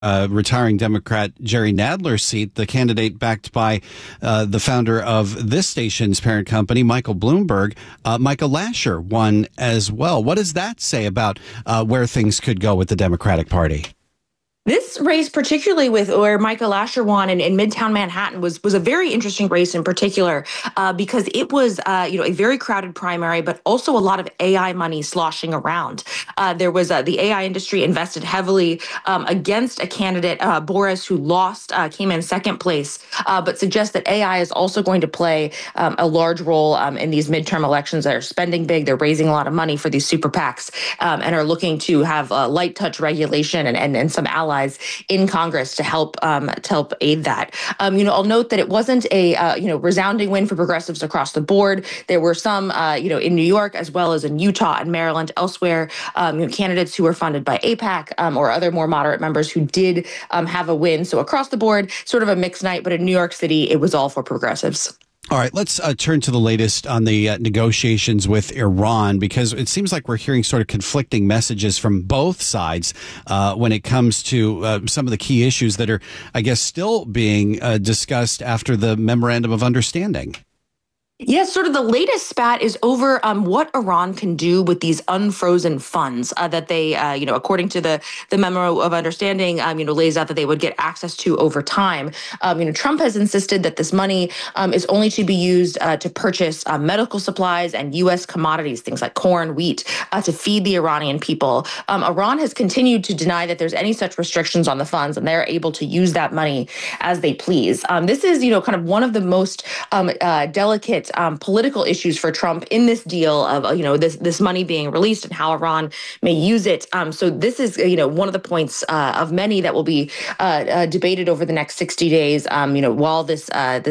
retiring Democrat Jerry Nadler's seat, the candidate backed by the founder of this station's parent company, Michael Bloomberg. Michael Lasher won as well. What does that say about where things could go with the Democratic Party? This race, particularly with where Michael Lasher won in Midtown Manhattan, was a very interesting race in particular because it was a very crowded primary, but also a lot of AI money sloshing around. There was the AI industry invested heavily against a candidate, Boris, who lost, came in second place, but suggests that AI is also going to play a large role in these midterm elections. They're spending big, they're raising a lot of money for these super PACs, and are looking to have light touch regulation and some allies in Congress to help aid that. I'll note that it wasn't a resounding win for progressives across the board. There were some in New York as well as in Utah and Maryland, elsewhere, candidates who were funded by AIPAC or other more moderate members who did have a win. So across the board, sort of a mixed night, but in New York City, it was all for progressives. All right, let's turn to the latest on the negotiations with Iran, because it seems like we're hearing sort of conflicting messages from both sides when it comes to some of the key issues that are, I guess, still being discussed after the Memorandum of Understanding. Yes, sort of the latest spat is over what Iran can do with these unfrozen funds that they, according to the memo of understanding, lays out that they would get access to over time. Trump has insisted that this money is only to be used to purchase medical supplies and U.S. commodities, things like corn, wheat, to feed the Iranian people. Iran has continued to deny that there's any such restrictions on the funds, and they're able to use that money as they please. This is, kind of one of the most delicate political issues for Trump in this deal of, this money being released and how Iran may use it. So this is, one of the points of many that will be debated over the next 60 days, while this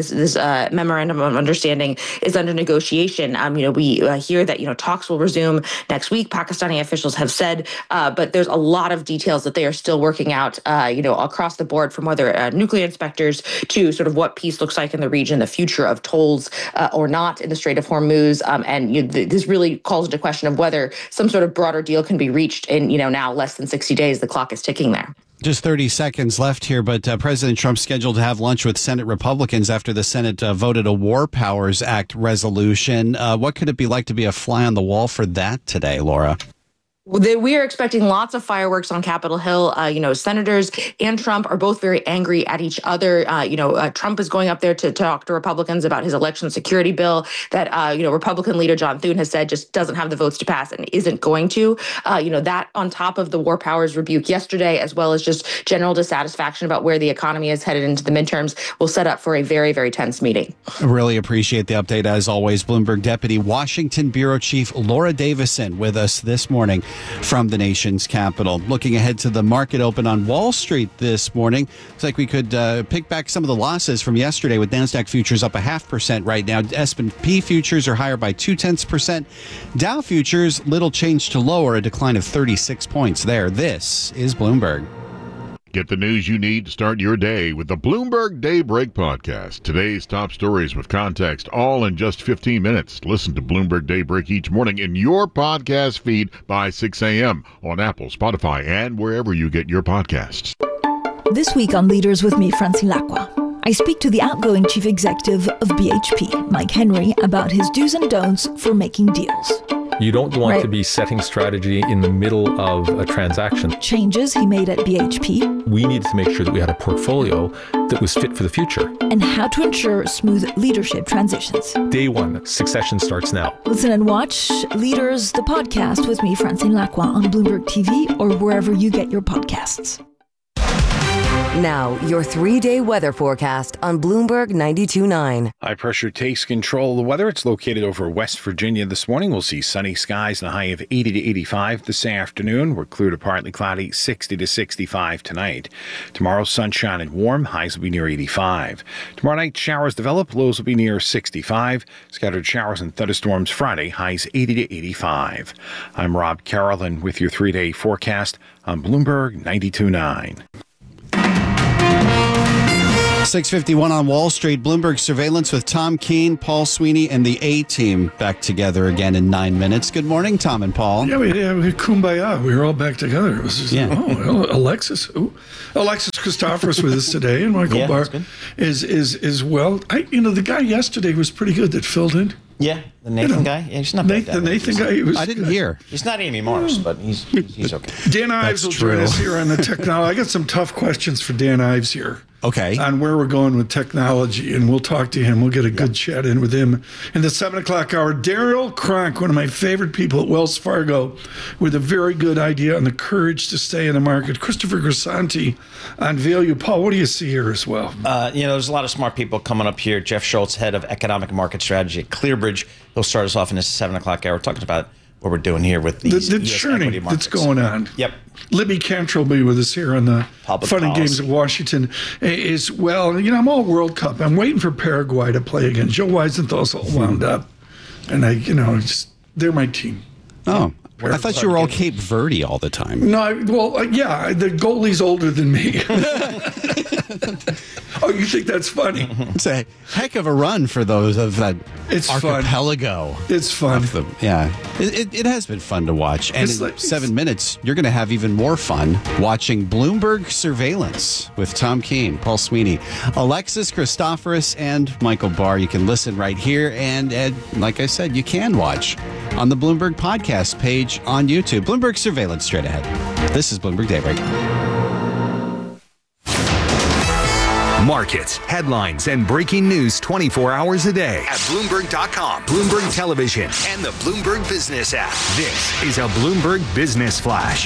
memorandum of understanding is under negotiation. We hear that, talks will resume next week. Pakistani officials have said, but there's a lot of details that they are still working out, across the board, from whether nuclear inspectors to sort of what peace looks like in the region, the future of tolls or not in the Strait of Hormuz. This really calls into question of whether some sort of broader deal can be reached in, now less than 60 days. The clock is ticking there. Just 30 seconds left here, but President Trump's scheduled to have lunch with Senate Republicans after the Senate voted a War Powers Act resolution. What could it be like to be a fly on the wall for that today, Laura? We are expecting lots of fireworks on Capitol Hill. Senators and Trump are both very angry at each other. Trump is going up there to talk to Republicans about his election security bill that, Republican leader John Thune has said just doesn't have the votes to pass and isn't going to. That on top of the war powers rebuke yesterday, as well as just general dissatisfaction about where the economy is headed into the midterms, will set up for a very, very tense meeting. I really appreciate the update, as always. Bloomberg Deputy Washington Bureau Chief Laura Davison with us this morning from the nation's capital. Looking ahead to the market open on Wall Street this morning, looks like we could pick back some of the losses from yesterday, with NASDAQ futures up 0.5% right now. S&P futures are higher by 0.2%. Dow futures little change to lower, a decline of 36 points there. This is Bloomberg. Get the news you need to start your day with the Bloomberg Daybreak podcast. Today's top stories with context, all in just 15 minutes. Listen to Bloomberg Daybreak each morning in your podcast feed by 6 a.m. on Apple, Spotify, and wherever you get your podcasts. This week on Leaders with me, Francine Lacqua, I speak to the outgoing chief executive of BHP, Mike Henry, about his do's and don'ts for making deals. You don't want to be setting strategy in the middle of a transaction. Changes he made at BHP. We needed to make sure that we had a portfolio that was fit for the future. And how to ensure smooth leadership transitions. Day one, succession starts now. Listen and watch Leaders, the podcast with me, Francine Lacqua, on Bloomberg TV or wherever you get your podcasts. Now, your 3-day weather forecast on Bloomberg 92.9. High pressure takes control of the weather. It's located over West Virginia this morning. We'll see sunny skies and a high of 80 to 85 this afternoon. We're clear to partly cloudy, 60 to 65 tonight. Tomorrow, sunshine and warm. Highs will be near 85. Tomorrow night, showers develop. Lows will be near 65. Scattered showers and thunderstorms Friday. Highs 80 to 85. I'm Rob Carroll, with your 3-day forecast on Bloomberg 92.9. 6:51 on Wall Street. Bloomberg surveillance with Tom Keene, Paul Sweeney, and the A-team back together again in 9 minutes. Good morning, Tom and Paul. Yeah, we had kumbaya. We were all back together. It was just, Alexis Christoforous with us today, and Michael Barr is well. The guy yesterday was pretty good that filled in. Yeah, the Nathan guy. Yeah, he's not bad. The Nathan guy. I didn't hear. He's not Amy Morris, but he's okay. Dan Ives will join us here on the technology. I got some tough questions for Dan Ives here. Okay. On where we're going with technology, and we'll talk to him. We'll get a good chat in with him in the 7 o'clock hour. Daryl Cronk, one of my favorite people at Wells Fargo, with a very good idea on the courage to stay in the market. Christopher Grisanti on value. Paul, what do you see here as well? There's a lot of smart people coming up here. Jeff Schultz, head of economic market strategy at Clearbridge. He'll start us off in this 7 o'clock hour talking about what we're doing here with these the churning that's going on. Yep. Libby Cantrell will be with us here on the Public Fun and policy. Games of Washington as well. I'm all World Cup. I'm waiting for Paraguay to play again. Joe Weisenthal's all wound up. And they're my team. Oh, I thought you were all Cape Verde all the time. No, the goalie's older than me. Oh, you think that's funny? It's a heck of a run for those of that archipelago. It's fun. It has been fun to watch. And in 7 minutes, you're going to have even more fun watching Bloomberg Surveillance with Tom Keene, Paul Sweeney, Alexis Christoforous, and Michael Barr. You can listen right here. And like I said, you can watch on the Bloomberg podcast page on YouTube. Bloomberg Surveillance straight ahead. This is Bloomberg Daybreak. Markets, headlines, and breaking news 24 hours a day at Bloomberg.com, Bloomberg Television, and the Bloomberg Business app. This is a Bloomberg Business Flash.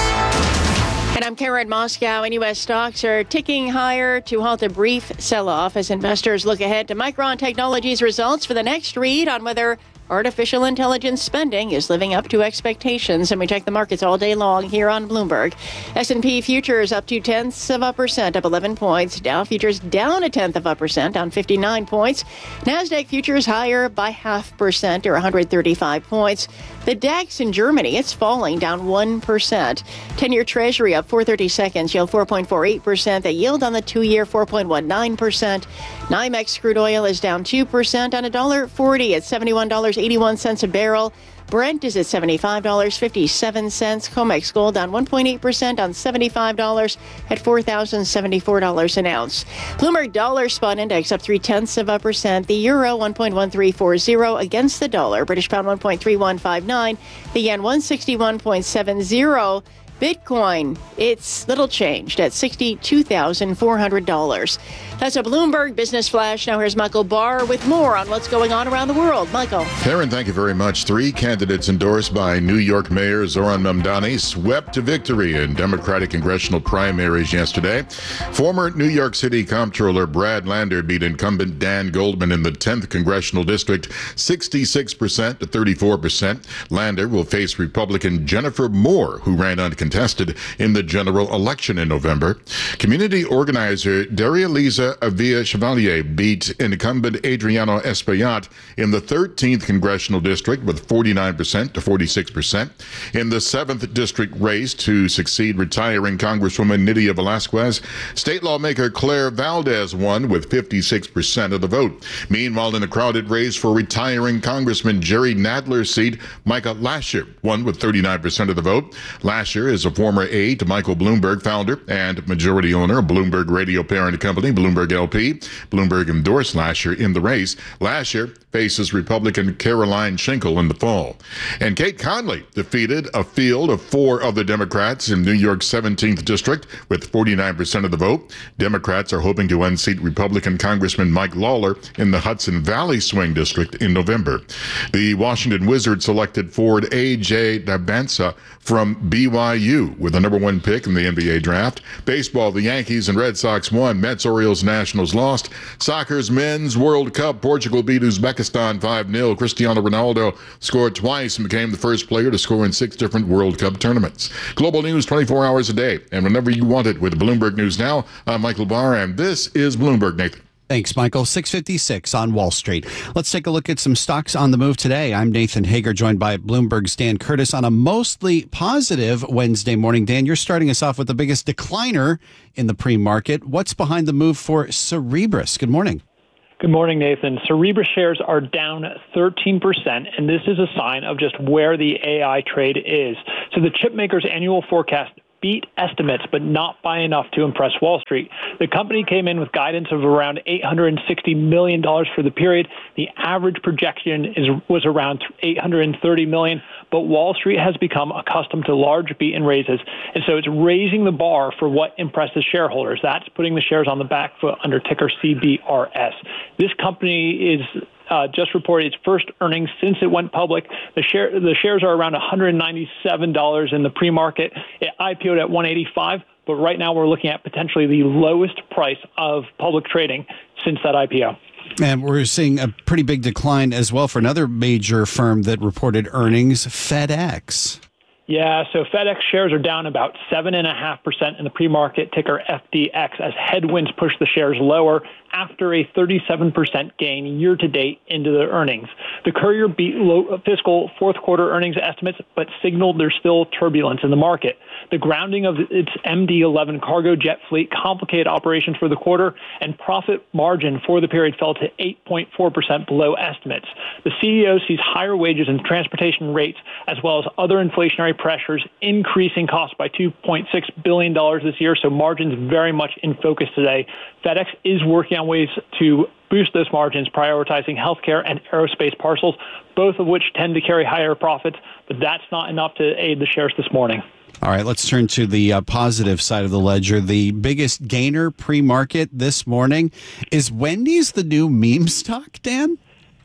And I'm Karen Moscow, and U.S. stocks are ticking higher to halt a brief sell-off as investors look ahead to Micron Technology's results for the next read on whether artificial intelligence spending is living up to expectations. And we check the markets all day long here on Bloomberg. S&P futures up 0.2%, up 11 points. Dow futures down 0.1%, down 59 points. NASDAQ futures higher by 0.5% or 135 points. The DAX in Germany, it's falling, down 1%. 10-year Treasury up 4/32, yield 4.48%. The yield on the 2-year 4.19%. NYMEX crude oil is down 2% on $1.40 at $71.81 a barrel. Brent is at $75.57. COMEX gold down 1.8% on $75 at $4,074 an ounce. Bloomberg Dollar Spot Index up 0.3%. The euro 1.1340 against the dollar. British pound 1.3159. The yen 161.70. Bitcoin, it's little changed at $62,400. That's a Bloomberg Business Flash. Now here's Michael Barr with more on what's going on around the world. Michael. Karen, thank you very much. 3 candidates endorsed by New York Mayor Zohran Mamdani swept to victory in Democratic congressional primaries yesterday. Former New York City Comptroller Brad Lander beat incumbent Dan Goldman in the 10th Congressional District 66% to 34%. Lander will face Republican Jennifer Moore, who ran uncontested in the general election in November. Community organizer Daria Lisa Avia Chevalier beat incumbent Adriano Espaillat in the 13th Congressional District with 49% to 46%. In the 7th District race to succeed retiring Congresswoman Nydia Velázquez, state lawmaker Claire Valdez won with 56% of the vote. Meanwhile, in a crowded race for retiring Congressman Jerry Nadler's seat, Micah Lasher won with 39% of the vote. Lasher is a former aide to Michael Bloomberg, founder and majority owner of Bloomberg Radio parent company, Bloomberg LP. Bloomberg endorsed Lasher in the race. Lasher faces Republican Caroline Schenkel in the fall. And Kate Conley defeated a field of 4 other Democrats in New York's 17th District with 49% of the vote. Democrats are hoping to unseat Republican Congressman Mike Lawler in the Hudson Valley Swing District in November. The Washington Wizards selected forward A.J. Dabansa from BYU with the number 1 pick in the NBA draft. Baseball, the Yankees and Red Sox won. Mets, Orioles, Nationals lost. Soccer's Men's World Cup, Portugal beat Uzbekistan 5-0. Cristiano Ronaldo scored twice and became the first player to score in 6 different World Cup tournaments. Global news 24 hours a day and whenever you want it with Bloomberg News Now. I'm Michael Barr, and this is Bloomberg, Nathan. Thanks, Michael. 6:56 on Wall Street. Let's take a look at some stocks on the move today. I'm Nathan Hager, joined by Bloomberg's Dan Curtis on a mostly positive Wednesday morning. Dan, you're starting us off with the biggest decliner in the pre-market. What's behind the move for Cerebras? Good morning. Good morning, Nathan. Cerebras shares are down 13%, and this is a sign of just where the AI trade is. So the chipmaker's annual forecast beat estimates, but not by enough to impress Wall Street. The company came in with guidance of around $860 million for the period. The average projection was around $830 million, but Wall Street has become accustomed to large beat and raises, and so it's raising the bar for what impresses shareholders. That's putting the shares on the back foot under ticker CBRS. This company is just reported its first earnings since it went public. The shares are around $197 in the pre-market. It IPO'd at $185, but right now we're looking at potentially the lowest price of public trading since that IPO. And we're seeing a pretty big decline as well for another major firm that reported earnings, FedEx. Yeah, so FedEx shares are down about 7.5% in the pre-market, ticker FDX, as headwinds push the shares lower after a 37% gain year-to-date into their earnings. The courier beat fiscal fourth quarter earnings estimates, but signaled there's still turbulence in the market. The grounding of its MD-11 cargo jet fleet complicated operations for the quarter, and profit margin for the period fell to 8.4% below estimates. The CEO sees higher wages and transportation rates, as well as other inflationary pressures, increasing costs by $2.6 billion this year, so margins very much in focus today. FedEx is working on ways to boost those margins, prioritizing healthcare and aerospace parcels, both of which tend to carry higher profits, but that's not enough to aid the shares this morning. All right, let's turn to the positive side of the ledger. The biggest gainer pre-market this morning. Is Wendy's the new meme stock, Dan?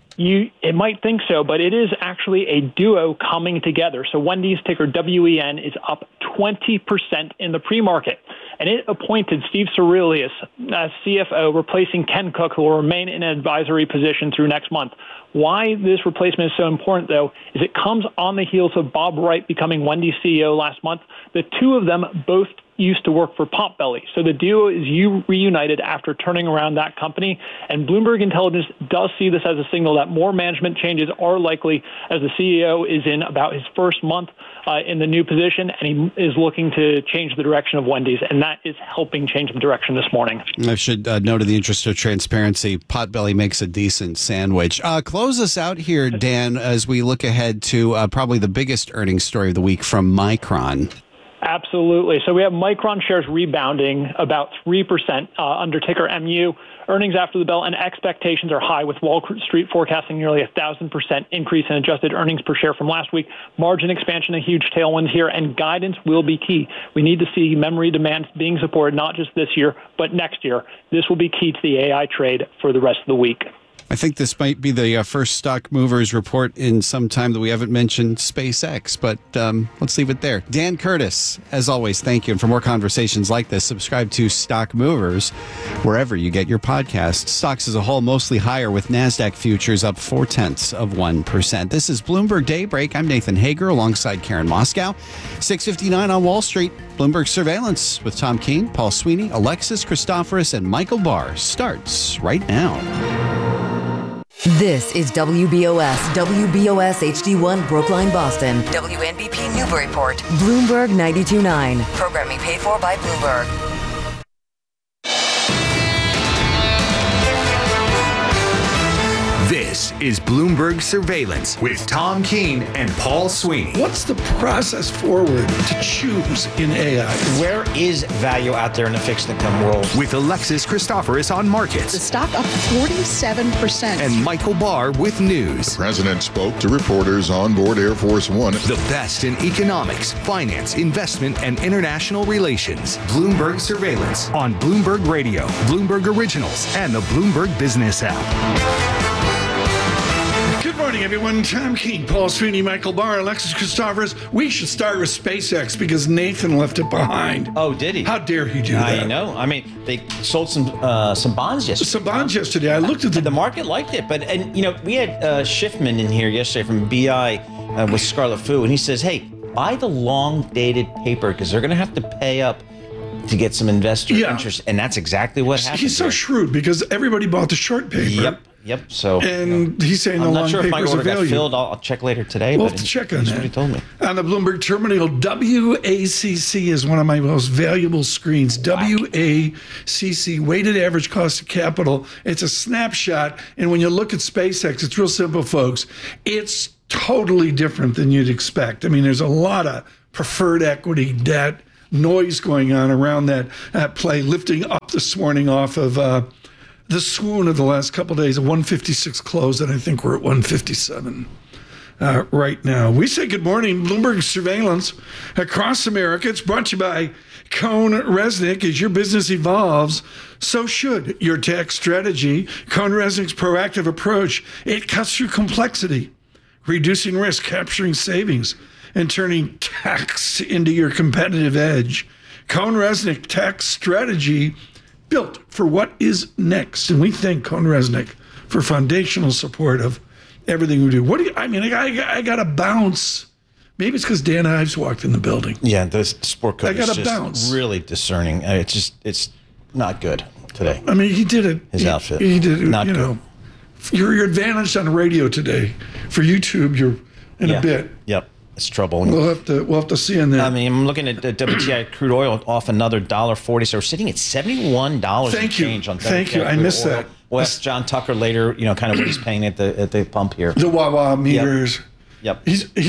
It might think so, but it is actually a duo coming together. So Wendy's, ticker WEN, is up 20% in the pre-market. And it appointed Steve Cirulis as CFO, replacing Ken Cook, who will remain in an advisory position through next month. Why this replacement is so important, though, is it comes on the heels of Bob Wright becoming Wendy's CEO last month. The two of them both used to work for Potbelly. So the duo is reunited after turning around that company. And Bloomberg Intelligence does see this as a signal that more management changes are likely, as the CEO is in about his first month in the new position, and he is looking to change the direction of Wendy's, and that is helping change the direction this morning. I should note, in the interest of transparency, Potbelly makes a decent sandwich. Close us out here, Dan, as we look ahead to probably the biggest earnings story of the week from Micron. Absolutely. So we have Micron shares rebounding about 3% under ticker MU. Earnings after the bell and expectations are high, with Wall Street forecasting nearly 1,000% increase in adjusted earnings per share from last week. Margin expansion, a huge tailwind here, and guidance will be key. We need to see memory demand being supported not just this year, but next year. This will be key to the AI trade for the rest of the week. I think this might be the first stock movers report in some time that we haven't mentioned SpaceX, but let's leave it there. Dan Curtis, as always, thank you. And for more conversations like this, subscribe to Stock Movers wherever you get your podcasts. Stocks as a whole mostly higher, with NASDAQ futures up 0.4%. This is Bloomberg Daybreak. I'm Nathan Hager alongside Karen Moscow. 6:59 on Wall Street. Bloomberg Surveillance with Tom Keene, Paul Sweeney, Alexis Christoforous, and Michael Barr starts right now. This is WBOS HD1 Brookline, Boston. WNBP Newburyport. Bloomberg 92.9. Programming paid for by Bloomberg. This is Bloomberg Surveillance with Tom Keene and Paul Sweeney. What's the process forward to choose in AI? Where is value out there in the fixed income world? With Alexis Christoforous on markets. The stock up 47%. And Michael Barr with news. The president spoke to reporters on board Air Force One. The best in economics, finance, investment, and international relations. Bloomberg Surveillance on Bloomberg Radio, Bloomberg Originals, and the Bloomberg Business app. Good morning, everyone. Tom Keene, Paul Sweeney, Michael Barr, Alexis Christoforous. We should start with SpaceX because Nathan left it behind. Oh, did he? How dare he do that? I know. I mean, they sold some bonds yesterday. Some bonds yesterday. I looked at the market liked it, but we had Schiffman in here yesterday from BI with Scarlet Fu, and he says, "Hey, buy the long dated paper because they're going to have to pay up to get some investor interest, and that's exactly what happened. He's so shrewd because everybody bought the short paper. Yep. So, and he's saying the long I'm not sure if my papers order of got value. filled. I'll check later today. We'll but have to check on that's that. what he told me. On the Bloomberg Terminal, WACC is one of my most valuable screens. WACC, weighted average cost of capital. It's a snapshot. And when you look at SpaceX, it's real simple, folks. It's totally different than you'd expect. I mean, there's a lot of preferred equity, debt, noise going on around that play, lifting up this morning off of the swoon of the last couple of days, a 156 close, and I think we're at 157 right now. We say good morning, Bloomberg Surveillance across America. It's brought to you by CohnReznick. As your business evolves, so should your tax strategy. CohnReznick's proactive approach, it cuts through complexity, reducing risk, capturing savings, and turning tax into your competitive edge. CohnReznick tax strategy built for what is next. And we thank CohnReznick for foundational support of everything we do. I got to bounce. Maybe it's because Dan Ives walked in the building. Yeah, the sport coach is just bounce. Really discerning. It's not good today. I mean, he did it. His outfit. He did it. Not you good. know, you're advantaged on the radio today. For YouTube, you're in a bit. Yep. It's trouble. We'll have to see in there. I mean, I'm looking at WTI crude oil off another $1.40, so we're sitting at $71 and change on WTI. Thank you. I missed that. Well, that's John Tucker later. Kind of what he's paying at the pump here. The Wawa meters. Yep.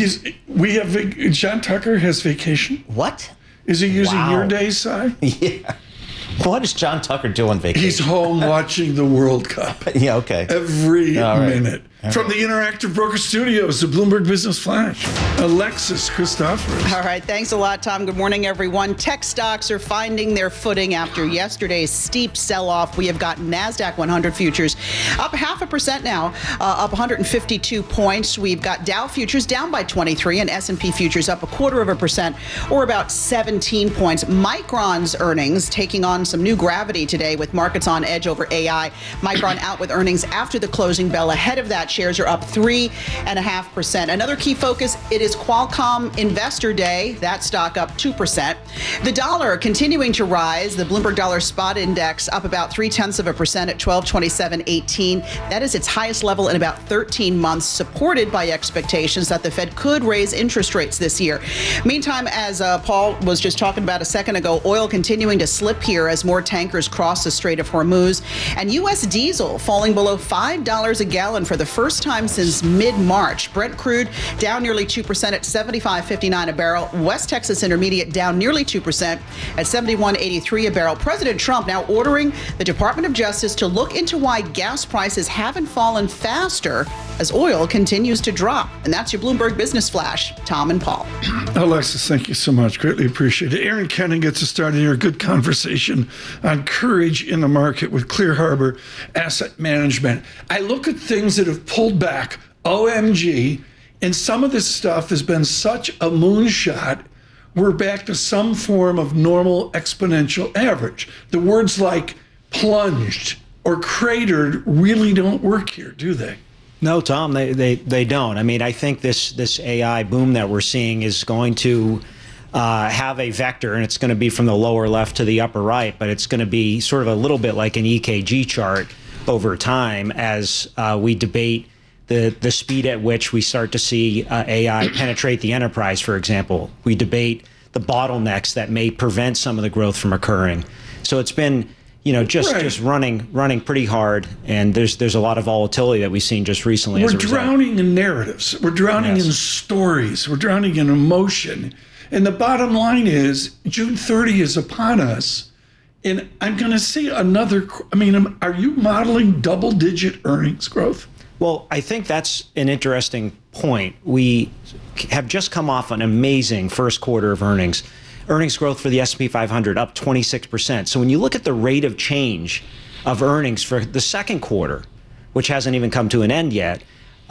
John Tucker has vacation. What? Is he using your day, Si? Yeah. What is John Tucker doing vacation? He's home watching the World Cup. Yeah, okay. Every minute. All From the Interactive Broker Studios, the Bloomberg Business Flash, Alexis Christoforous. All right, thanks a lot, Tom. Good morning, everyone. Tech stocks are finding their footing after yesterday's steep sell-off. We have got NASDAQ 100 futures up 0.5% now, up 152 points. We've got Dow futures down by 23 and S&P futures up 0.25% or about 17 points. Micron's earnings taking on some new gravity today with markets on edge over AI. Micron out with earnings after the closing bell. Ahead of that, shares are up 3.5%. Another key focus, it is Qualcomm Investor Day. That stock up 2%. The dollar continuing to rise. The Bloomberg Dollar Spot Index up about 0.3% at 1227.18. That is its highest level in about 13 months, supported by expectations that the Fed could raise interest rates this year. Meantime, as Paul was just talking about a second ago, oil continuing to slip here as more tankers cross the Strait of Hormuz, and U.S. diesel falling below $5 a gallon for the first time since mid-March. Brent crude down nearly 2% at $75.59 a barrel. West Texas Intermediate down nearly 2% at $71.83 a barrel. President Trump now ordering the Department of Justice to look into why gas prices haven't fallen faster as oil continues to drop. And that's your Bloomberg Business Flash. Tom and Paul. Alexis, thank you so much. Greatly appreciate it. Aaron Kennan gets us started here. Good conversation on courage in the market with Clear Harbor Asset Management. I look at things that have pulled back, OMG, and some of this stuff has been such a moonshot, we're back to some form of normal exponential average. The words like plunged or cratered really don't work here, do they? No, Tom, they don't. I mean, I think this AI boom that we're seeing is going to have a vector, and it's going to be from the lower left to the upper right, but it's going to be sort of a little bit like an EKG chart over time as we debate the speed at which we start to see AI penetrate the enterprise, for example. We debate the bottlenecks that may prevent some of the growth from occurring. So it's been, just running pretty hard, and there's a lot of volatility that we've seen just recently. We're drowning in narratives. We're drowning in stories. We're drowning in emotion. And the bottom line is June 30 is upon us. And I'm going to see another. I mean, are you modeling double-digit earnings growth? Well, I think that's an interesting point. We have just come off an amazing first quarter of earnings. Earnings growth for the S&P 500 up 26%. So when you look at the rate of change of earnings for the second quarter, which hasn't even come to an end yet,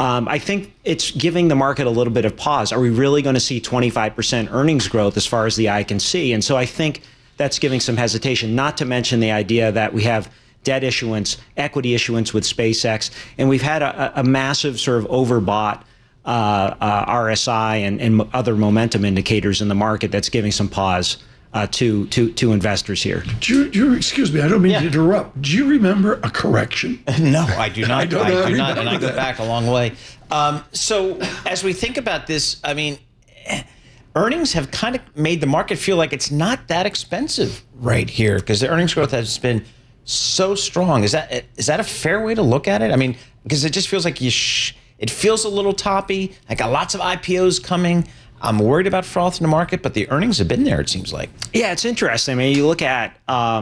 I think it's giving the market a little bit of pause. Are we really going to see 25% earnings growth as far as the eye can see? And so I think that's giving some hesitation, not to mention the idea that we have debt issuance, equity issuance with SpaceX, and we've had a massive sort of overbought RSI and other momentum indicators in the market that's giving some pause to investors here. Do you, excuse me, I don't mean to interrupt. Do you remember a correction? No, I do not. I do not, and I go that. back a long way. So as we think about this, I mean, earnings have kind of made the market feel like it's not that expensive right here because the earnings growth has been so strong. Is that a fair way to look at it? I mean, because it just feels like it feels a little toppy. I got lots of IPOs coming. I'm worried about froth in the market, but the earnings have been there, it seems like. Yeah, it's interesting. I mean, you look at,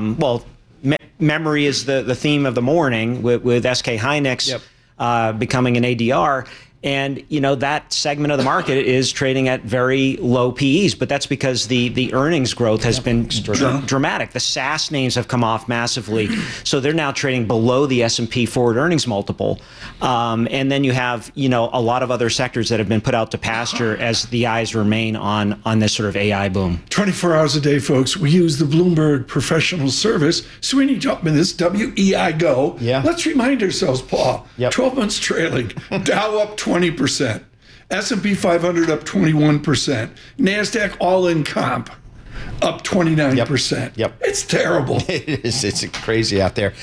memory is the theme of the morning with SK Hynix becoming an ADR. And, that segment of the market is trading at very low PEs, but that's because the earnings growth has been dramatic. The SaaS names have come off massively, so they're now trading below the S&P forward earnings multiple. And then you have, a lot of other sectors that have been put out to pasture as the eyes remain on this sort of AI boom. 24 hours a day, folks. We use the Bloomberg professional service. Sweeney Jumpman, this WEI Go. Yeah. Let's remind ourselves, Paul, 12 months trailing, Dow up 20%, S&P 500 up 21%, NASDAQ all-in comp up 29%. Yep. It's terrible. It is. It's crazy out there.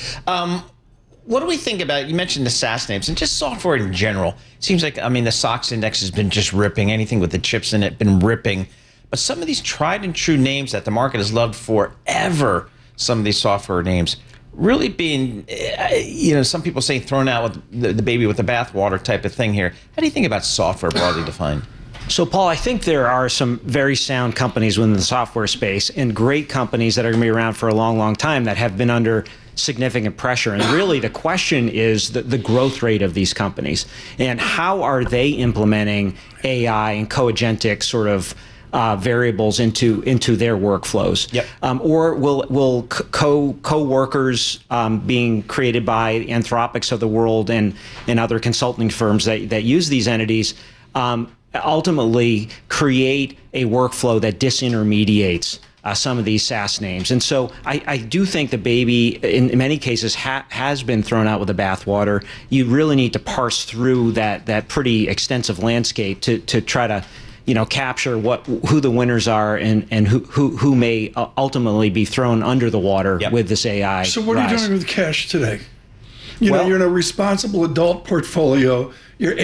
What do we think about, you mentioned the SaaS names and just software in general. Seems like, the SOX index has been just ripping. Anything with the chips in it, been ripping. But some of these tried and true names that the market has loved forever, some of these software names, really being, some people say thrown out with the baby with the bathwater type of thing here. How do you think about software broadly defined? So, Paul, I think there are some very sound companies within the software space and great companies that are going to be around for a long, long time that have been under significant pressure. And really the question is the growth rate of these companies and how are they implementing AI and co-agentic sort of variables into their workflows. Yep. Or will co-workers being created by Anthropics of the world and other consulting firms that use these entities ultimately create a workflow that disintermediates some of these SaaS names. And so I do think the baby, in many cases, has been thrown out with the bathwater. You really need to parse through that pretty extensive landscape to try to capture who the winners are and who may ultimately be thrown under the water with this AI. So what are you doing with cash today? You're in a responsible adult portfolio. You're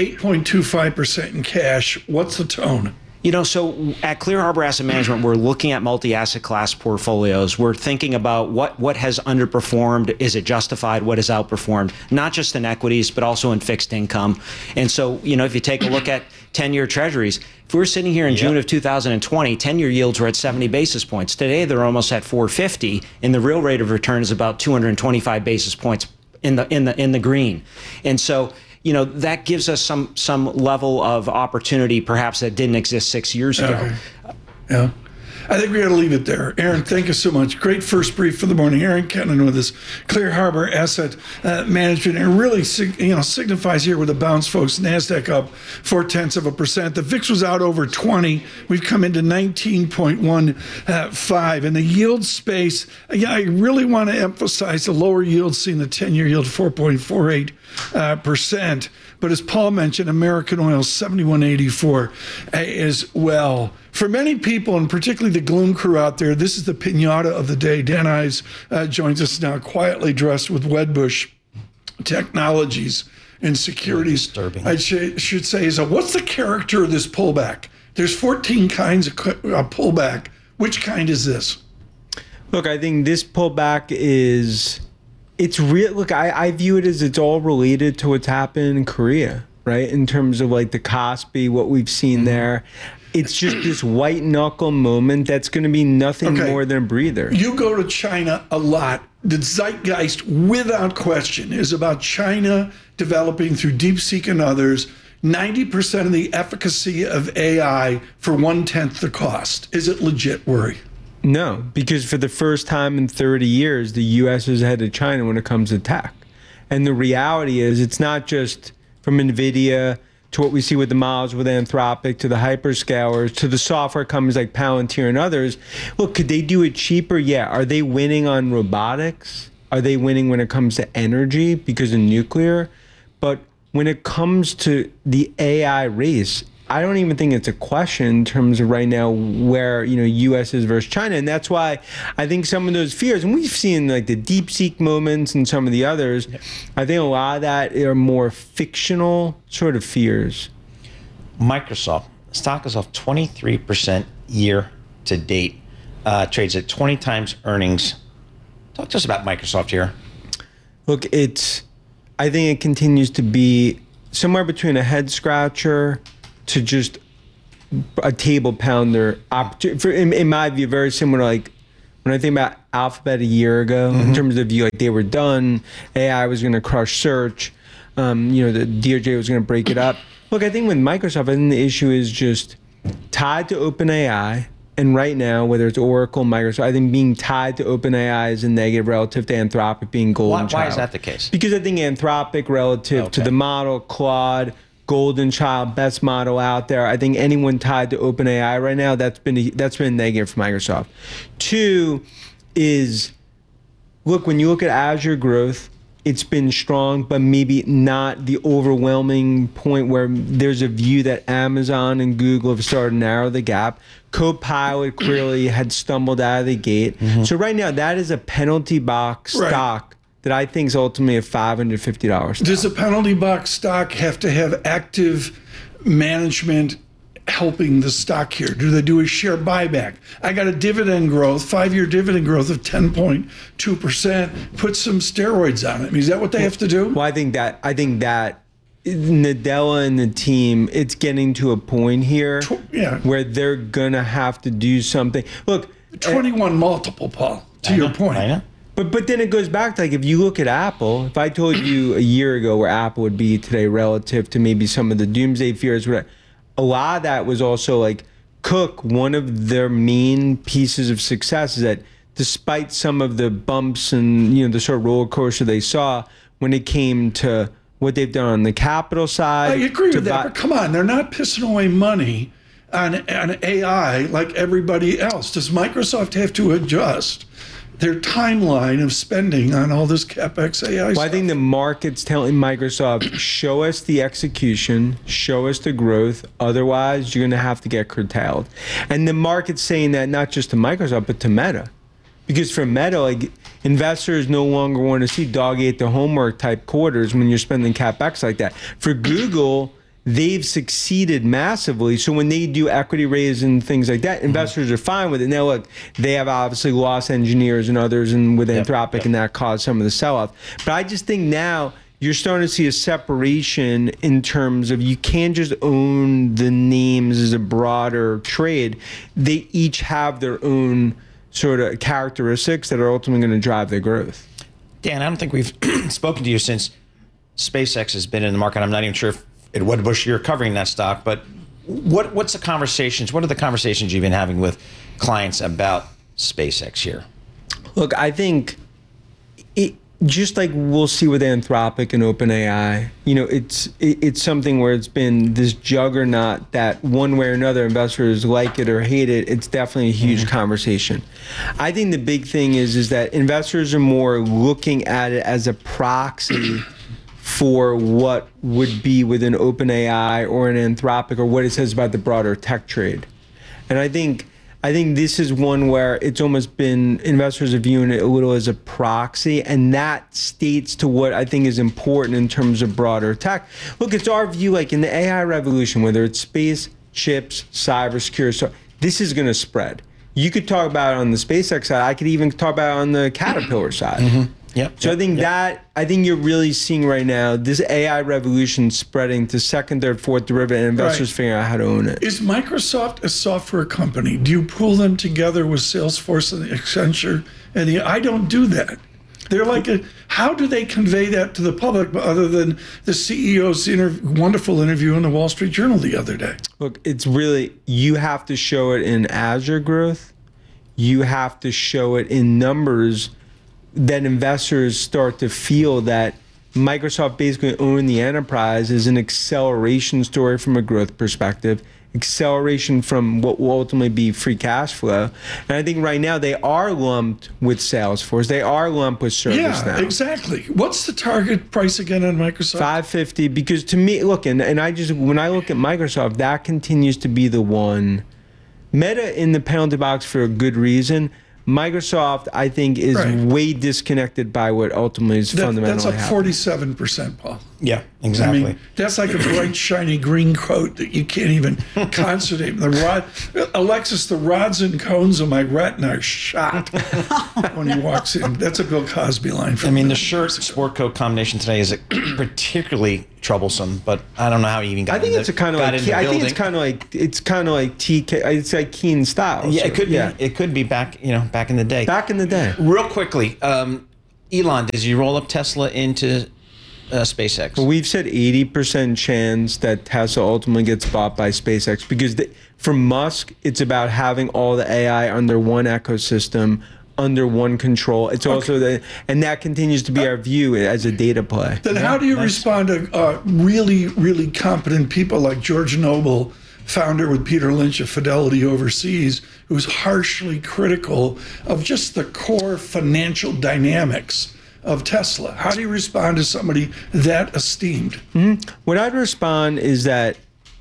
8.25% in cash. What's the tone? So at Clear Harbor Asset Management, we're looking at multi-asset class portfolios. We're thinking about what has underperformed. Is it justified? What has outperformed? Not just in equities, but also in fixed income. And so, if you take a look at 10-year treasuries, if we were sitting here in June of 2020, 10-year yields were at 70 basis points. Today, they're almost at 450, and the real rate of return is about 225 basis points in the green. And so, that gives us some level of opportunity, perhaps that didn't exist 6 years ago. Okay. Yeah. I think we got to leave it there. Aaron, thank you so much. Great first brief for the morning. Aaron Kennan with us, Clear Harbor Asset Management. It really signifies here with the bounce, folks. NASDAQ up 0.4%. The VIX was out over 20. We've come into 19.15. In the yield space, I really want to emphasize the lower yield, seeing the 10-year yield 4.48%. But as Paul mentioned, American Oil 71.84 as well. For many people, and particularly the gloom crew out there, this is the piñata of the day. Dan Ives joins us now, quietly dressed with Wedbush Technologies and Securities. Disturbing. I should say, what's the character of this pullback? There's 14 kinds of pullback. Which kind is this? Look, I think this pullback it's real. Look, I view it as it's all related to what's happened in Korea, right? In terms of like the Kospi, what we've seen there. It's just this white knuckle moment that's going to be nothing more than a breather. You go to China a lot. The zeitgeist, without question, is about China developing through DeepSeek and others 90% of the efficacy of AI for 1/10 the cost. Is it legit worry? No, because for the first time in 30 years, the U.S. is ahead of China when it comes to tech. And the reality is it's not just from NVIDIA to what we see with the models with Anthropic, to the hyperscalers, to the software companies like Palantir and others. Look, could they do it cheaper? Yeah. Are they winning on robotics? Are they winning when it comes to energy because of nuclear? But when it comes to the AI race, I don't even think it's a question in terms of right now where, U.S. is versus China. And that's why I think some of those fears, and we've seen like the DeepSeek moments and some of the others, I think a lot of that are more fictional sort of fears. Microsoft, stock is off 23% year to date, trades at 20 times earnings. Talk to us about Microsoft here. Look, I think it continues to be somewhere between a head scratcher to just a table pounder. In my view, very similar to like when I think about Alphabet a year ago, in terms of the view, like they were done, AI was going to crush search, the DOJ was going to break it up. Look, I think with Microsoft, I think the issue is just tied to OpenAI. And right now, whether it's Oracle, Microsoft, I think being tied to OpenAI is a negative relative to Anthropic being golden child. Why is that the case? Because I think Anthropic relative to the model, Claude, golden child, best model out there. I think anyone tied to OpenAI right now, that's been negative for Microsoft. Two is, look, when you look at Azure growth, it's been strong, but maybe not the overwhelming point where there's a view that Amazon and Google have started to narrow the gap. Copilot clearly had stumbled out of the gate. So right now, that is a penalty box stock that I think is ultimately a $550 stock. Does a penalty box stock have to have active management helping the stock here? Do they do a share buyback? I got a dividend growth, 5-year dividend growth of 10.2%. Put some steroids on it. I mean, is that what they have to do? Well, I think that Nadella and the team, it's getting to a point here where they're gonna have to do something. Look, 21 multiple, Paul. To your point. I know. But then it goes back to, like, if you look at Apple, if I told you a year ago where Apple would be today relative to maybe some of the doomsday fears, a lot of that was also like Cook, one of their main pieces of success is that despite some of the bumps and the sort of roller coaster they saw when it came to what they've done on the capital side. I agree with that, but come on, they're not pissing away money on AI like everybody else. Does Microsoft have to adjust their timeline of spending on all this CapEx AI stuff? I think the market's telling Microsoft, show us the execution, show us the growth, otherwise you're going to have to get curtailed. And the market's saying that not just to Microsoft, but to Meta. Because for Meta, like, investors no longer want to see dog ate the homework type quarters when you're spending CapEx like that. For Google, they've succeeded massively. So when they do equity raise and things like that, investors are fine with it. Now, look, they have obviously lost engineers and others and with Anthropic, and that caused some of the sell-off. But I just think now you're starting to see a separation in terms of you can't just own the names as a broader trade. They each have their own sort of characteristics that are ultimately going to drive their growth. Dan, I don't think we've spoken to you since SpaceX has been in the market. I'm not even sure if at Wedbush you're covering that stock, but what's the conversations? What are the conversations you've been having with clients about SpaceX here? Look, I think just like we'll see with Anthropic and OpenAI, it's something where it's been this juggernaut that one way or another investors like it or hate it. It's definitely a huge conversation. I think the big thing is that investors are more looking at it as a proxy for what would be within OpenAI or an Anthropic or what it says about the broader tech trade. And I think this is one where it's almost been, investors are viewing it a little as a proxy, and that states to what I think is important in terms of broader tech. Look, it's our view, like in the AI revolution, whether it's space, chips, cybersecurity, so this is gonna spread. You could talk about it on the SpaceX side, I could even talk about it on the Caterpillar side. So I think you're really seeing right now this AI revolution spreading to second, third, fourth derivative, and investors figuring out how to own it. Is Microsoft a software company? Do you pull them together with Salesforce and Accenture? And I don't do that. They're like, how do they convey that to the public other than the CEO's wonderful interview in the Wall Street Journal the other day? Look, it's really, you have to show it in Azure growth. You have to show it in numbers that investors start to feel that Microsoft basically owning the enterprise is an acceleration story from a growth perspective. acceleration from what will ultimately be free cash flow. And I think right now they are lumped with Salesforce. They are lumped with ServiceNow. Yeah, exactly. What's the target price again on Microsoft? $550, because to me, look, and I just, when I look at Microsoft, that continues to be the one. Meta in the penalty box for a good reason. Microsoft, I think, is way disconnected by what ultimately is fundamentally That's up 47%, Paul. Yeah, exactly. I mean, that's like a bright, shiny green coat that you can't even concentrate. Alexis, the rods and cones of my retina are shot when he walks in. That's a Bill Cosby line. The shirt sport coat combination today is particularly troublesome, but I don't know how he even got. I think it's kind of like. I think it's kind of like TK. It's like Keen Styles. Yeah, it could be. It could be back in the day. Back in the day. Real quickly, Elon, does he roll up Tesla into SpaceX? Well, we've said 80% chance that Tesla ultimately gets bought by SpaceX because for Musk, it's about having all the AI under one ecosystem, under one control. It's also and that continues to be our view as a data play. Then how do you respond to really, really competent people like George Noble, founder with Peter Lynch of Fidelity Overseas, who's harshly critical of just the core financial dynamics of Tesla? How do you respond to somebody that esteemed? What I'd respond is that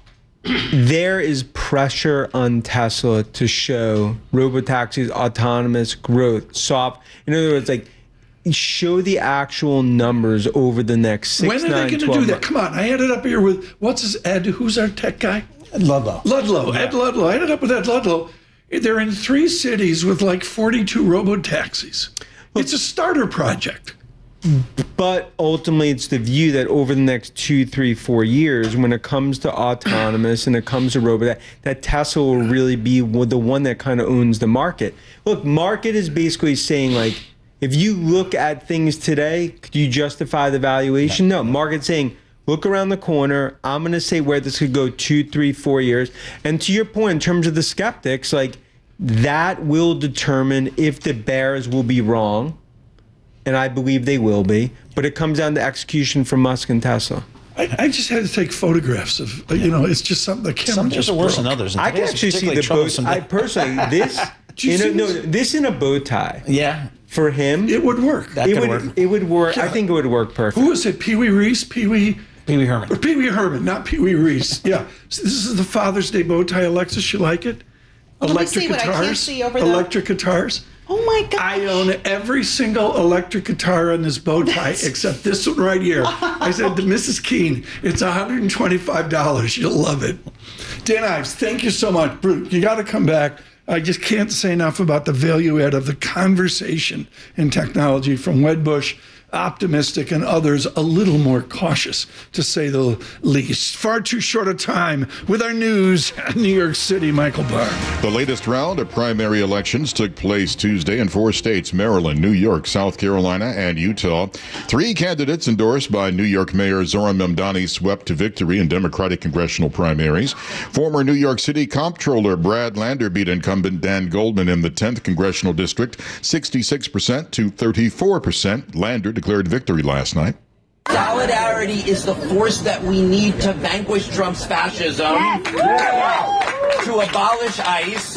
there is pressure on Tesla to show robotaxis, autonomous growth, soft. In other words, like show the actual numbers over the next 6, 9, 12 When are they going to do that? Come on, I ended up here with, who's our tech guy? Ludlow. Yeah. Ed Ludlow. I ended up with Ed Ludlow. They're in 3 cities with like 42 robotaxis. It's a starter project. But ultimately, it's the view that over the next 2, 3, 4 years, when it comes to autonomous and it comes to robot, that Tesla will really be the one that kind of owns the market. Look, market is basically saying, like, if you look at things today, could you justify the valuation? No. Market's saying, look around the corner. I'm going to say where this could go 2, 3, 4 years. And to your point, in terms of the skeptics, like, that will determine if the bears will be wrong. And I believe they will be, but it comes down to execution from Musk and Tesla. I just had to take photographs of, it's just something the camera Some just are worse broke. than others. I can actually see the boat. I personally, this in a bow tie. Yeah. For him, it would work. It would work. Yeah. I think it would work perfectly. Who is it? Pee Wee Reese? Pee Wee Herman. Pee Wee Herman, not Pee Wee Reese. Yeah. So this is the Father's Day bow tie, Alexis. You like it? Well, electric let me see guitars. What I can't see over electric guitars. Oh my God! I own every single electric guitar on this bow tie except this one right here. I said to Mrs. Keene, it's $125. You'll love it. Dan Ives, thank you so much. Brute, you got to come back. I just can't say enough about the value add of the conversation in technology from Wedbush. Optimistic and others a little more cautious, to say the least. Far too short a time with our news at New York City, Michael Barr. The latest round of primary elections took place Tuesday in 4 states, Maryland, New York, South Carolina, and Utah. 3 candidates endorsed by New York Mayor Zohran Mamdani swept to victory in Democratic congressional primaries. Former New York City Comptroller Brad Lander beat incumbent Dan Goldman in the 10th congressional district, 66% to 34%. Lander declared victory last night. Solidarity is the force that we need to vanquish Trump's fascism, to abolish ICE,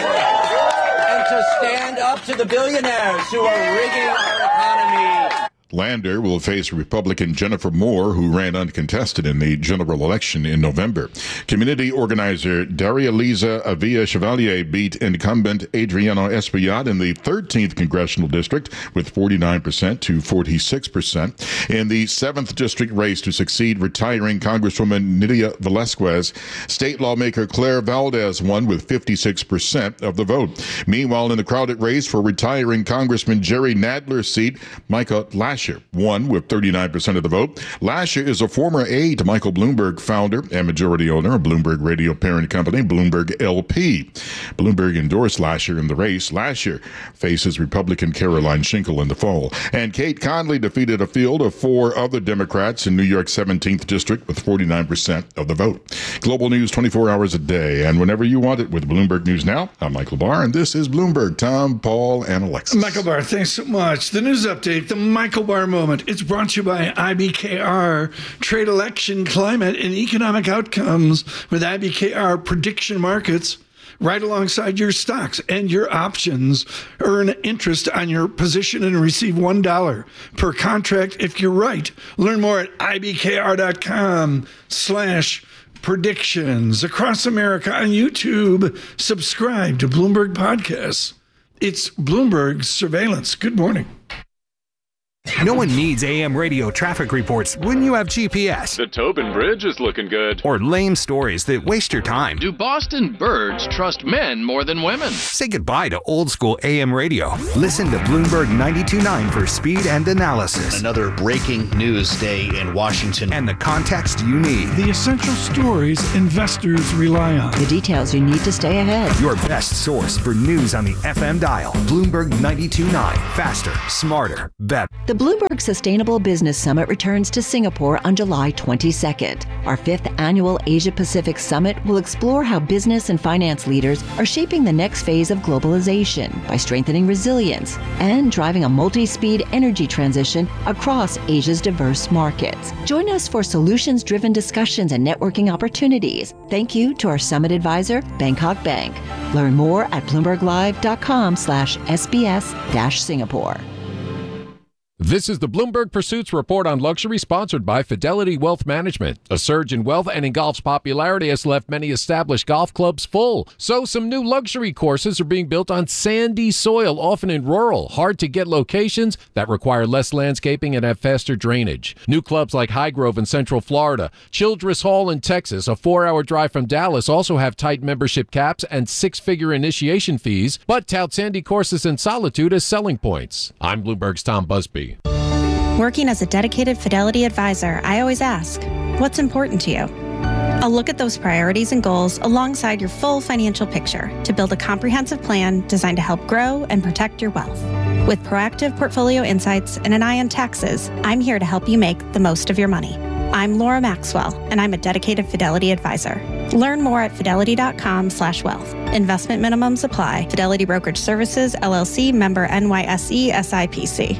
and to stand up to the billionaires who are rigging our economy. Lander will face Republican Jennifer Moore, who ran uncontested in the general election in November. Community organizer Daria-Liza Avila-Chevalier beat incumbent Adriano Espaillat in the 13th congressional district with 49% to 46%. In the 7th district race to succeed retiring Congresswoman Nydia Velázquez, state lawmaker Claire Valdez won with 56% of the vote. Meanwhile, in the crowded race for retiring Congressman Jerry Nadler's seat, Micah Lasher won with 39% of the vote. Lasher is a former aide to Michael Bloomberg, founder and majority owner of Bloomberg Radio parent company, Bloomberg LP. Bloomberg endorsed Lasher in the race. Lasher faces Republican Caroline Schinkel in the fall. And Kate Conley defeated a field of 4 other Democrats in New York's 17th district with 49% of the vote. Global news 24 hours a day and whenever you want it with Bloomberg News Now. I'm Michael Barr, and this is Bloomberg. Tom, Paul, and Alexis. Michael Barr, thanks so much. The news update, the Michael Bar moment. It's brought to you by IBKR. Trade election, climate, and economic outcomes with IBKR prediction markets right alongside your stocks and your options. Earn interest on your position and receive $1 per contract if you're right. Learn more at ibkr.com/predictions. Across America on YouTube, subscribe to Bloomberg Podcasts. It's Bloomberg Surveillance. Good morning. No one needs AM radio traffic reports when you have GPS. The Tobin Bridge is looking good. Or lame stories that waste your time. Do Boston birds trust men more than women? Say goodbye to old school AM radio. Listen to Bloomberg 92.9 for speed and analysis. Another breaking news day in Washington. And the context you need. The essential stories investors rely on. The details you need to stay ahead. Your best source for news on the FM dial. Bloomberg 92.9. Faster, smarter, better. The Bloomberg Sustainable Business Summit returns to Singapore on July 22nd. Our 5th annual Asia-Pacific Summit will explore how business and finance leaders are shaping the next phase of globalization by strengthening resilience and driving a multi-speed energy transition across Asia's diverse markets. Join us for solutions-driven discussions and networking opportunities. Thank you to our summit advisor, Bangkok Bank. Learn more at bloomberglive.com/SBS-Singapore. This is the Bloomberg Pursuits Report on Luxury, sponsored by Fidelity Wealth Management. A surge in wealth and in golf's popularity has left many established golf clubs full. So some new luxury courses are being built on sandy soil, often in rural, hard-to-get locations that require less landscaping and have faster drainage. New clubs like Highgrove in Central Florida, Childress Hall in Texas, a 4-hour drive from Dallas, also have tight membership caps and 6-figure initiation fees, but tout sandy courses in solitude as selling points. I'm Bloomberg's Tom Busby. Working as a dedicated Fidelity advisor, I always ask, what's important to you? I'll look at those priorities and goals alongside your full financial picture to build a comprehensive plan designed to help grow and protect your wealth. With proactive portfolio insights and an eye on taxes, I'm here to help you make the most of your money. I'm Laura Maxwell, and I'm a dedicated Fidelity advisor. Learn more at fidelity.com/wealth. Investment minimums apply. Fidelity Brokerage Services, LLC, member NYSE, SIPC.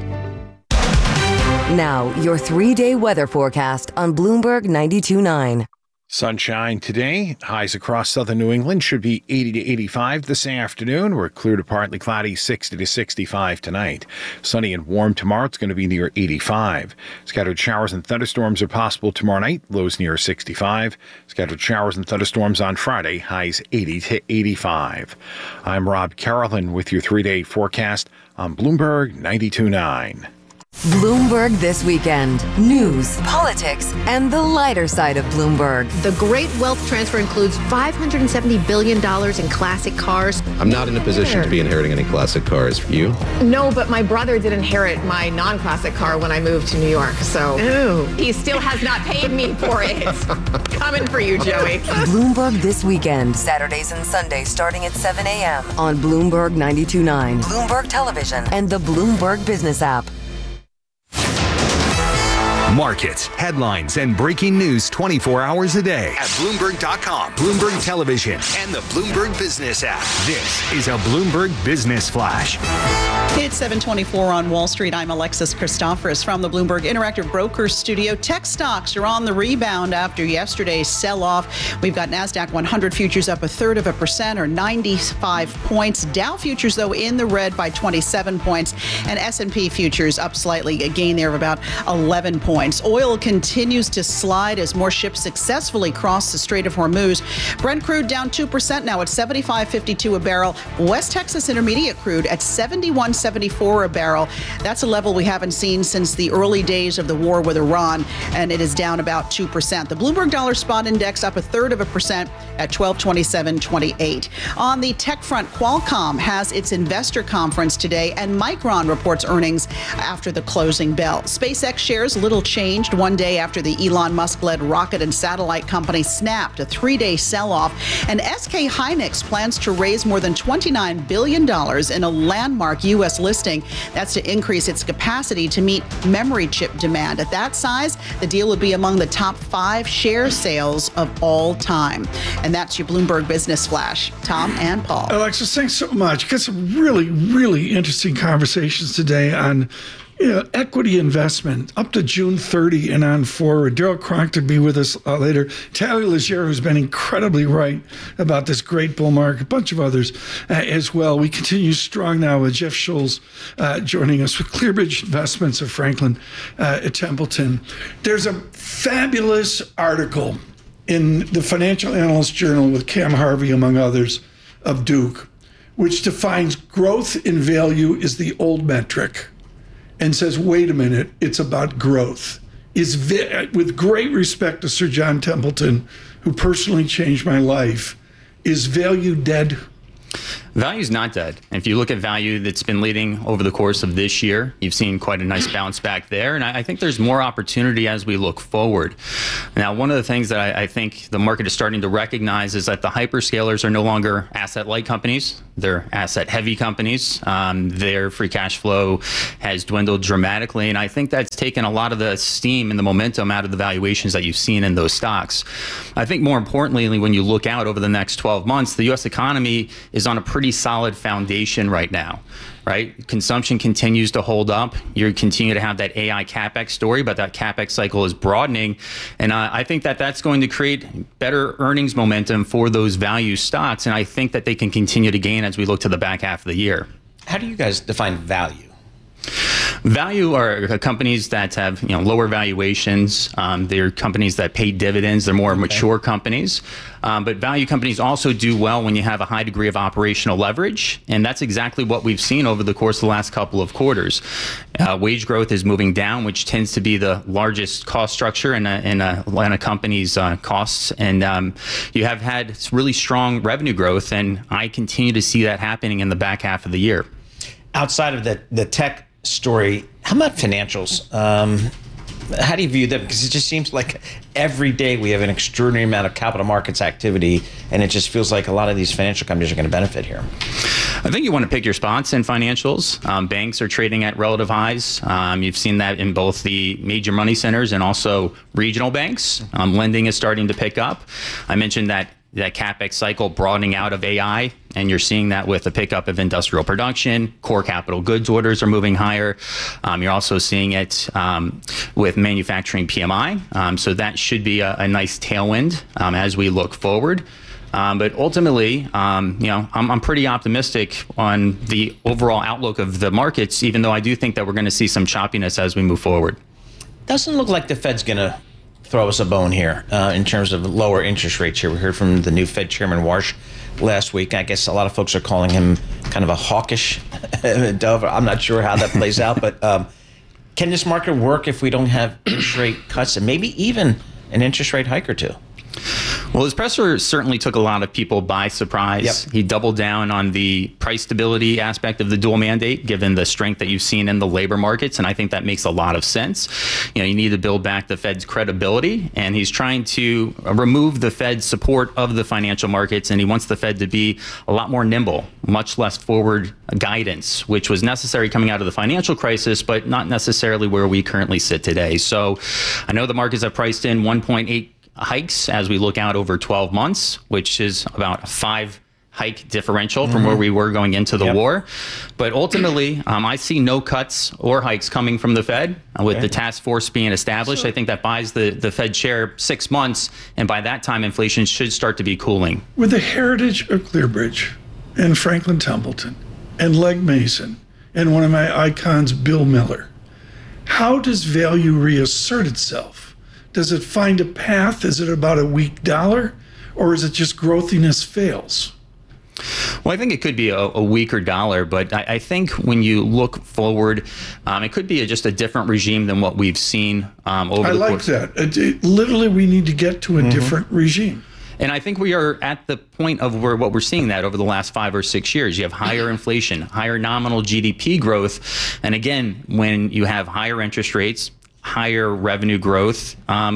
Now, your 3-day weather forecast on Bloomberg 92.9. Sunshine today. Highs across southern New England should be 80 to 85 this afternoon. We're clear to partly cloudy, 60 to 65 tonight. Sunny and warm tomorrow. It's going to be near 85. Scattered showers and thunderstorms are possible tomorrow night. Lows near 65. Scattered showers and thunderstorms on Friday. Highs 80 to 85. I'm Rob Carolyn with your 3-day forecast on Bloomberg 92.9. Bloomberg This Weekend. News, politics, and the lighter side of Bloomberg. The great wealth transfer includes $570 billion in classic cars. I'm not in a position to be inheriting any classic cars. You? No, but my brother did inherit my non-classic car when I moved to New York, so he still has not paid me for it. Coming for you, Joey. Bloomberg This Weekend. Saturdays and Sundays starting at 7 a.m. on Bloomberg 92.9, Bloomberg Television, and the Bloomberg Business app. Markets, headlines, and breaking news 24 hours a day at Bloomberg.com, Bloomberg Television, and the Bloomberg Business app. This is a Bloomberg Business Flash. It's 7:24 on Wall Street. I'm Alexis Christoforous from the Bloomberg Interactive Brokers Studio. Tech stocks are on the rebound after yesterday's sell-off. We've got NASDAQ 100 futures up 0.33% or 95 points. Dow futures, though, in the red by 27 points. And S&P futures up slightly, a gain there of about 11 points. Oil continues to slide as more ships successfully cross the Strait of Hormuz. Brent crude down 2% now at $75.52 a barrel. West Texas Intermediate crude at $71.74 a barrel. That's a level we haven't seen since the early days of the war with Iran, and it is down about 2%. The Bloomberg Dollar Spot Index up 0.33% at 1227.28. On the tech front, Qualcomm has its investor conference today, and Micron reports earnings after the closing bell. SpaceX shares little changed one day after the Elon Musk-led rocket and satellite company snapped a 3-day sell-off. And SK Hynix plans to raise more than $29 billion in a landmark U.S. listing. That's to increase its capacity to meet memory chip demand. At that size, the deal would be among the top 5 share sales of all time. And that's your Bloomberg Business Flash. Tom and Paul. Alexis, thanks so much. Got some really, really interesting conversations today on equity investment up to June 30 and on forward. Daryl Cronk to be with us later. Tally Legere, who's been incredibly right about this great bull market, a bunch of others as well. We continue strong now with Jeff Schulz joining us with ClearBridge Investments of Franklin Templeton. There's a fabulous article in the Financial Analyst Journal with Cam Harvey, among others, of Duke, which defines growth in value is the old metric and says, wait a minute, it's about growth. With great respect to Sir John Templeton, who personally changed my life, is value dead? Value's not dead. If you look at value that's been leading over the course of this year, you've seen quite a nice bounce back there. And I think there's more opportunity as we look forward. Now, one of the things that I think the market is starting to recognize is that the hyperscalers are no longer asset-light companies. They're asset-heavy companies. Their free cash flow has dwindled dramatically. And I think that's taken a lot of the steam and the momentum out of the valuations that you've seen in those stocks. I think more importantly, when you look out over the next 12 months, the U.S. economy is on a pretty solid foundation right now, right? Consumption continues to hold up. You continue to have that AI CapEx story, but that CapEx cycle is broadening. And I think that that's going to create better earnings momentum for those value stocks. And I think that they can continue to gain as we look to the back half of the year. How do you guys define value? Value are companies that have lower valuations. They're companies that pay dividends. They're more mature companies. But value companies also do well when you have a high degree of operational leverage. And that's exactly what we've seen over the course of the last couple of quarters. Wage growth is moving down, which tends to be the largest cost structure in a company's costs. And you have had really strong revenue growth. And I continue to see that happening in the back half of the year. Outside of the tech story, how about financials? How do you view them? Because it just seems like every day we have an extraordinary amount of capital markets activity, and it just feels like a lot of these financial companies are going to benefit here. I think you want to pick your spots in financials. Banks are trading at relative highs. You've seen that in both the major money centers and also regional banks. Lending is starting to pick up. I mentioned that CapEx cycle broadening out of AI, and you're seeing that with the pickup of industrial production. Core capital goods orders are moving higher. You're also seeing it with manufacturing PMI. So that should be a nice tailwind as we look forward. But ultimately, I'm pretty optimistic on the overall outlook of the markets, even though I do think that we're going to see some choppiness as we move forward. Doesn't look like the Fed's going to throw us a bone here in terms of lower interest rates here. We heard from the new Fed Chairman Warsh last week. I guess a lot of folks are calling him kind of a hawkish dove. I'm not sure how that plays out, but can this market work if we don't have interest rate cuts and maybe even an interest rate hike or two? Well, his presser certainly took a lot of people by surprise. Yep. He doubled down on the price stability aspect of the dual mandate, given the strength that you've seen in the labor markets, and I think that makes a lot of sense. You need to build back the Fed's credibility, and he's trying to remove the Fed's support of the financial markets, and he wants the Fed to be a lot more nimble, much less forward guidance, which was necessary coming out of the financial crisis, but not necessarily where we currently sit today. So I know the markets have priced in 1.8 hikes as we look out over 12 months, which is about a 5 hike differential from where we were going into the war. But ultimately, I see no cuts or hikes coming from the Fed. With the task force being established, I think that buys the Fed chair 6 months, and by that time, inflation should start to be cooling. With the heritage of ClearBridge and Franklin Templeton and Legg Mason and one of my icons, Bill Miller, how does value reassert itself? Does it find a path? Is it about a weak dollar, or is it just growthiness fails? Well, I think it could be a weaker dollar, but I think when you look forward, it could be just a different regime than what we've seen over the course. I like that. Literally, we need to get to a different regime. And I think we are at the point of what we're seeing that over the last 5 or 6 years. You have higher inflation, higher nominal GDP growth. And again, when you have higher interest rates, higher revenue growth,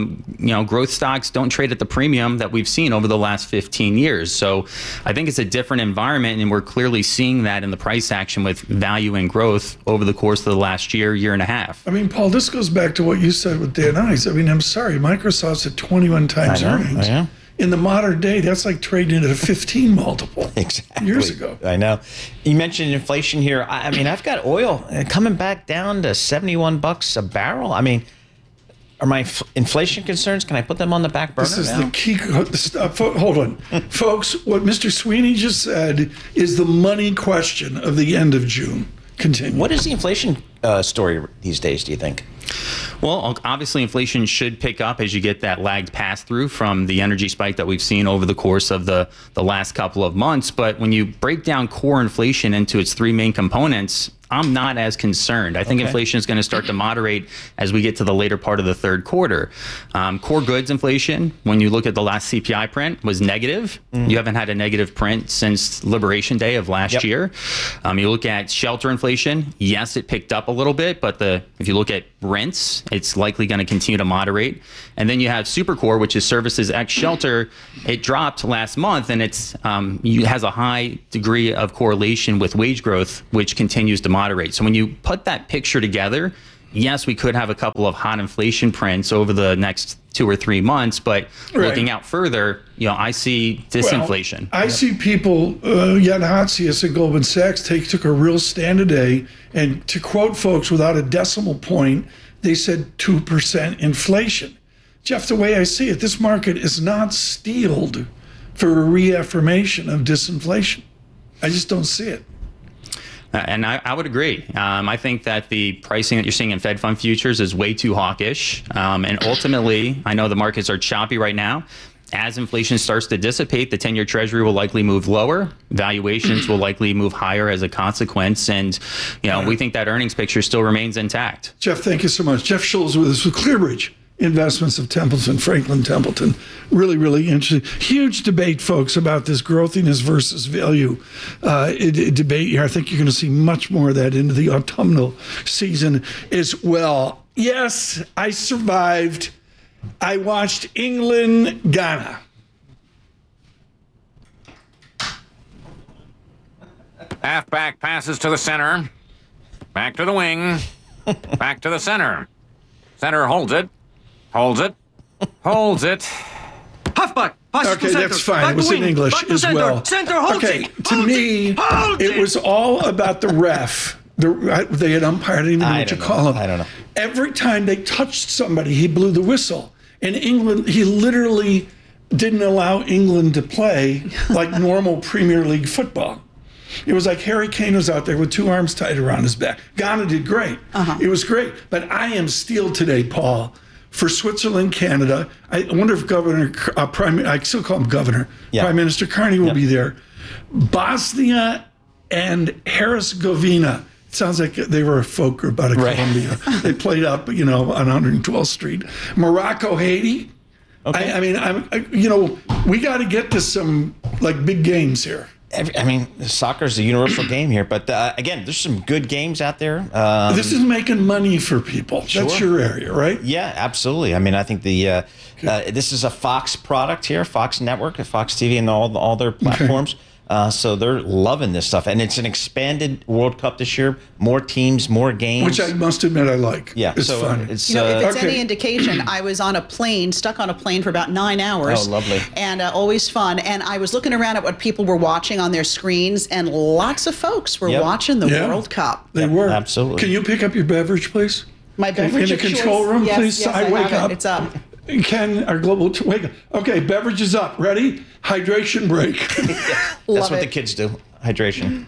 growth stocks don't trade at the premium that we've seen over the last 15 years. So I think it's a different environment, and we're clearly seeing that in the price action with value and growth over the course of the last year and a half. I mean, Paul, this goes back to what you said with Dan Ives. I mean, I'm sorry, Microsoft's at 21 times earnings. in the modern day, that's like trading at a 15 multiple. Exactly. Years ago. I know. You mentioned inflation here. I mean, I've got oil coming back down to $71 a barrel. I mean, are my inflation concerns, can I put them on the back burner This is now? the key. Hold on. Folks, what Mr. Sweeney just said is the money question of the end of June. Continue. What is the inflation story these days, do you think? Well, obviously, inflation should pick up as you get that lagged pass-through from the energy spike that we've seen over the course of the last couple of months. But when you break down core inflation into its three main components, I'm not as concerned. I think inflation is going to start to moderate as we get to the later part of the third quarter. Core goods inflation, when you look at the last CPI print, was negative. You haven't had a negative print since Liberation Day of last year. You look at shelter inflation. Yes, it picked up a little bit, but if you look at rents, it's likely going to continue to moderate. And then you have Supercore, which is services ex shelter. It dropped last month, and it has a high degree of correlation with wage growth, which continues to moderate. So when you put that picture together, yes, we could have a couple of hot inflation prints over the next 2 or 3 months, but looking out further, I see disinflation. I see people, Jan Hatzius at Goldman Sachs took a real stand today, and to quote folks without a decimal point, they said 2% inflation. Jeff, the way I see it, this market is not steeled for a reaffirmation of disinflation. I just don't see it. And I would agree. I think that the pricing that you're seeing in Fed Fund futures is way too hawkish. And ultimately, I know the markets are choppy right now. As inflation starts to dissipate, the 10-year Treasury will likely move lower. Valuations will likely move higher as a consequence. And, we think that earnings picture still remains intact. Jeff, thank you so much. Jeff Schultz with us with ClearBridge Investments of Templeton, Franklin Templeton. Really, really interesting. Huge debate, folks, about this growthiness versus value debate here. I think you're going to see much more of that into the autumnal season as well. Yes, I survived. I watched England, Ghana. Halfback passes to the center. Back to the wing. Back to the center. Center holds it. Holds it. Holds it. Halfback. Okay, that's fine. It was in English as well. Center holds okay, it. to me, it was all about the ref. They had umpired. I didn't even know what you call him. I don't know. Every time they touched somebody, he blew the whistle. In England, he literally didn't allow England to play like normal Premier League football. It was like Harry Kane was out there with two arms tied around his back. Ghana did great. It was great. But I am steeled today, Paul, for Switzerland, Canada. I wonder if I still call him Governor. Prime Minister Carney will be there. Bosnia and Herzegovina. It sounds like they were a folk group out of Colombia. They played up, on 112th Street. Morocco, Haiti. Okay. I mean, we got to get to some big games here. Soccer is a universal game here, but again, there's some good games out there. This is making money for people. Sure. That's your area, right? Yeah, absolutely. I mean, I think this is a Fox product here, Fox Network, Fox TV, and all their platforms. So they're loving this stuff. And it's an expanded World Cup this year. More teams, more games. Which I must admit I like. Yeah. It's fun. If it's any indication, I was stuck on a plane for about 9 hours. Oh, lovely. And always fun. And I was looking around at what people were watching on their screens, and lots of folks were watching the World Cup. They were. Absolutely. Can you pick up your beverage, please? My beverage in the control room, please? Yes, I wake up. It's up. Ken, our global wake up. Okay, beverage is up. Ready? Hydration break. That's what the kids do. Hydration.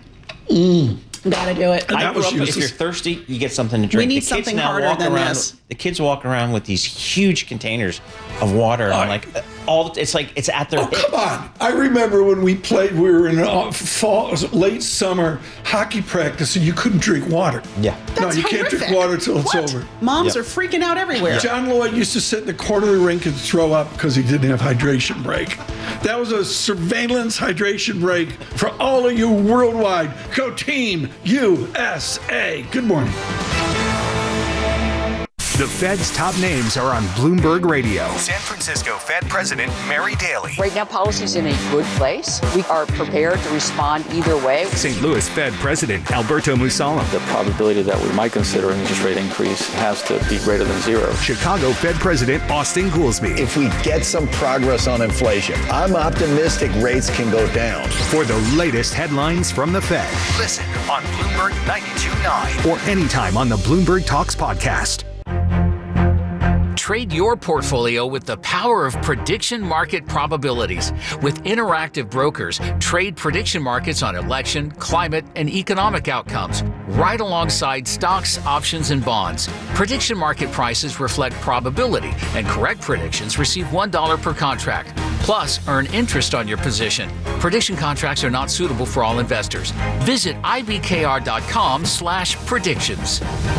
Gotta do it. If you're thirsty, you get something to drink. We need something harder than this. The kids walk around with these huge containers of water, and it's at their hip. Come on! I remember when we were in late summer hockey practice, and you couldn't drink water. Yeah. That's you can't drink water till it's over. Moms are freaking out everywhere. John Lloyd used to sit in the corner of the rink and throw up because he didn't have hydration break. That was a surveillance hydration break for all of you worldwide. Go Team USA. Good morning. The Fed's top names are on Bloomberg Radio. San Francisco Fed President Mary Daly. Right now, policy's in a good place. We are prepared to respond either way. St. Louis Fed President Alberto Mussolem. The probability that we might consider an interest rate increase has to be greater than zero. Chicago Fed President Austin Goolsbee. If we get some progress on inflation, I'm optimistic rates can go down. For the latest headlines from the Fed. Listen on Bloomberg 92.9 or anytime on the Bloomberg Talks podcast. Trade your portfolio with the power of prediction market probabilities. With Interactive Brokers, trade prediction markets on election, climate, and economic outcomes, right alongside stocks, options, and bonds. Prediction market prices reflect probability, and correct predictions receive $1 per contract. Plus, earn interest on your position. Prediction contracts are not suitable for all investors. Visit ibkr.com/predictions.